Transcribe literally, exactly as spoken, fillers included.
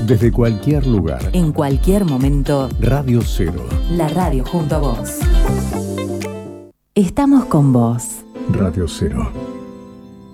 Desde cualquier lugar. En cualquier momento. Radio Cero. La radio junto a vos. Estamos con vos. Radio Cero.